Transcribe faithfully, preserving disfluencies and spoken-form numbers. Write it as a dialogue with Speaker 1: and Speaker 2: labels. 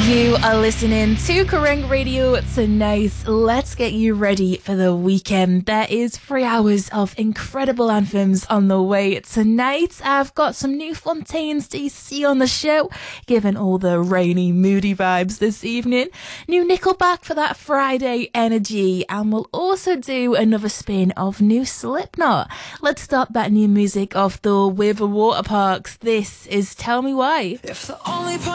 Speaker 1: You are listening to Kerrang Radio tonight. Let's get you ready for the weekend. There is three hours of incredible anthems on the way tonight. I've got some new Fontaines D C on the show, given all the rainy, moody vibes this evening. New Nickelback for that Friday energy, and we'll also do another spin of new Slipknot. Let's start that new music off the River Waterparks. This is Tell Me Why.
Speaker 2: If the only